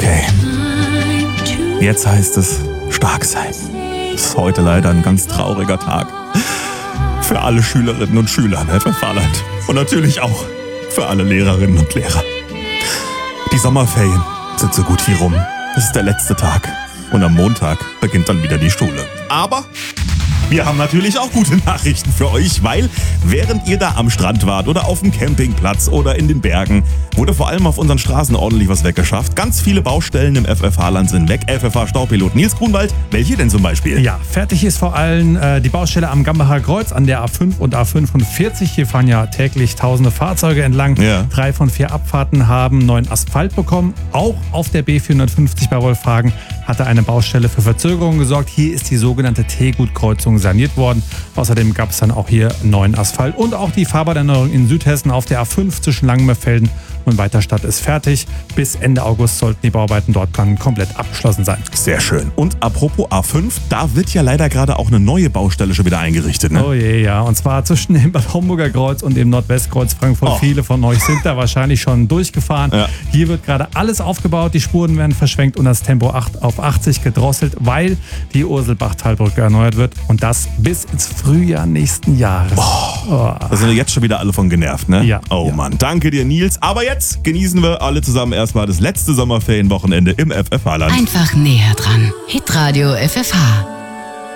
Okay. Jetzt heißt es stark sein. Ist heute leider ein ganz trauriger Tag. Für alle Schülerinnen und Schüler im FF Saarland. Und natürlich auch für alle Lehrerinnen und Lehrer. Die Sommerferien sind so gut wie rum. Es ist der letzte Tag. Und am Montag beginnt dann wieder die Schule. Aber wir haben natürlich auch gute Nachrichten für euch, weil während ihr da am Strand wart oder auf dem Campingplatz oder in den Bergen, wurde vor allem auf unseren Straßen ordentlich was weggeschafft. Ganz viele Baustellen im FF Saarland sind weg. FFH-Staupilot Nils Grunwald, welche denn zum Beispiel? Ja, fertig ist vor allem die Baustelle am Gambacher Kreuz an der A5 und A45. Hier fahren ja täglich tausende Fahrzeuge entlang. Ja. 3 von 4 Abfahrten haben neuen Asphalt bekommen. Auch auf der B450 bei Wolfhagen hatte eine Baustelle für Verzögerungen gesorgt. Hier ist die sogenannte Tegut-Kreuzung saniert worden. Außerdem gab es dann auch hier neuen Asphalt. Und auch die Fahrbahnerneuerung in Südhessen auf der A5 zwischen Langenmerfelden und Weiterstadt ist fertig. Bis Ende August sollten die Bauarbeiten dort komplett abgeschlossen sein. Sehr schön. Und apropos A5, da wird ja leider gerade auch eine neue Baustelle schon wieder eingerichtet, ne? Oh je, ja. Und zwar zwischen dem Bad Homburger Kreuz und dem Nordwestkreuz Frankfurt. Oh. Viele von euch sind da wahrscheinlich schon durchgefahren. Ja. Hier wird gerade alles aufgebaut, die Spuren werden verschwenkt und das Tempo 8 auf 80 gedrosselt, weil die Urselbach-Talbrücke erneuert wird. Und das bis ins Frühjahr nächsten Jahres. Da sind wir jetzt schon wieder alle von genervt, ne? Ja. Oh Ja. Mann, danke dir, Nils. Aber jetzt genießen wir alle zusammen erstmal das letzte Sommerferienwochenende im FF Saarland. Einfach näher dran. Hitradio FFH.